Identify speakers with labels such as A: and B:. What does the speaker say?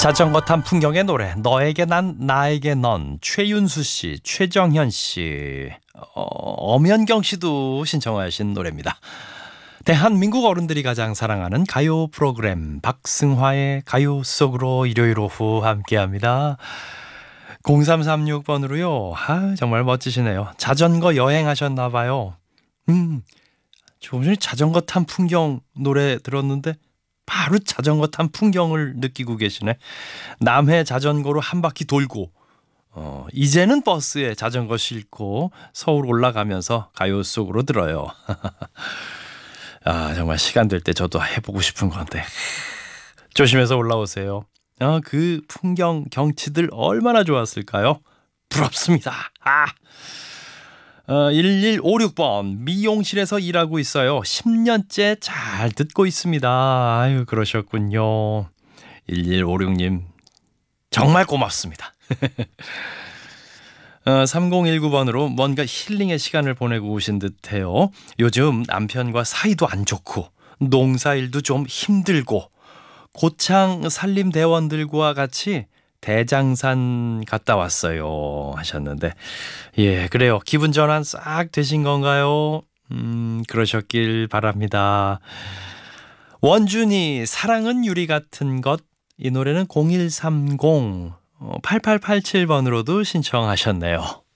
A: 자전거 탄 풍경의 노래 너에게 난 나에게 넌 최윤수 씨, 최정현 씨, 엄연경 씨도 신청하신 노래입니다. 대한민국 어른들이 가장 사랑하는 가요 프로그램 박승화의 가요 속으로 일요일 오후 함께합니다. 0336번으로요. 정말 멋지시네요. 자전거 여행하셨나 봐요. 조금 전에 자전거 탄 풍경 노래 들었는데 바로 자전거 탄 풍경을 느끼고 계시네. 남해 자전거로 한 바퀴 돌고 이제는 버스에 자전거 싣고 서울 올라가면서 가요 속으로 들어요. 정말 시간 될 때 저도 해보고 싶은 건데 조심해서 올라오세요. 그 풍경 경치들 얼마나 좋았을까요? 부럽습니다. 1156번 미용실에서 일하고 있어요. 10년째 잘 듣고 있습니다. 아유, 그러셨군요. 1156님 정말 고맙습니다. 3019번으로 뭔가 힐링의 시간을 보내고 오신 듯해요. 요즘 남편과 사이도 안 좋고 농사일도 좀 힘들고 고창 산림대원들과 같이 대장산 갔다 왔어요 하셨는데, 예, 그래요. 기분 전환 싹 되신 건가요? 그러셨길 바랍니다. 원준이 사랑은 유리 같은 것, 이 노래는 0130 8887번으로도 신청하셨네요.